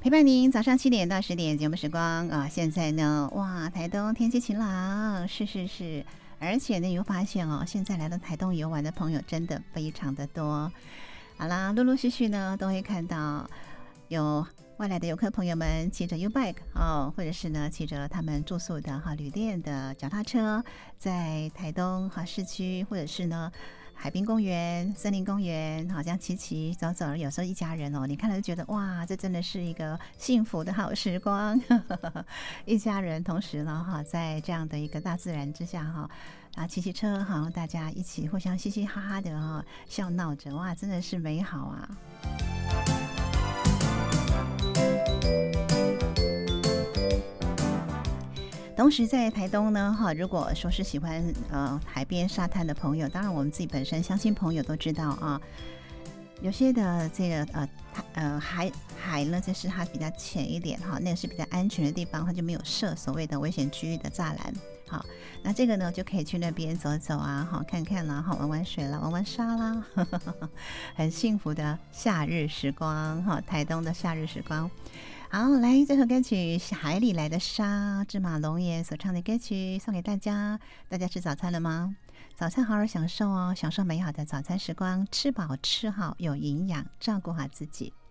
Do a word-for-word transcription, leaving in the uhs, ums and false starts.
陪伴您早上七点到十点节目时光啊！现在呢，哇，台东天气晴朗，是是是，而且呢，有发现哦，现在来到台东游玩的朋友真的非常的多。好啦，陆陆续续呢，都会看到有外来的游客朋友们骑着 U-Bike 哦，或者是呢骑着他们住宿的哈旅店的脚踏车，在台东哈市区，或者是呢海滨公园、森林公园，好像骑骑走走，有时候一家人哦，你看了就觉得哇，这真的是一个幸福的好时光。一家人同时呢哈，在这样的一个大自然之下哈，啊骑骑车哈，大家一起互相嘻嘻哈哈的哈，笑闹着，哇，真的是美好啊。同时在台东呢，哈，如果说是喜欢呃海边沙滩的朋友，当然我们自己本身乡亲朋友都知道啊，有些的这个呃呃海海呢，就是它比较浅一点哈，那个是比较安全的地方，它就没有设所谓的危险区域的栅栏。好，那这个呢就可以去那边走走啊，好看看啦，好玩玩水啦，玩玩沙啦，呵呵呵很幸福的夏日时光哈，台东的夏日时光。好，来这首歌曲是海里来的沙，芝麻龙也所唱的歌曲送给大家。大家吃早餐了吗？早餐好好享受哦，享受美好的早餐时光，吃饱吃好有营养，照顾好自己。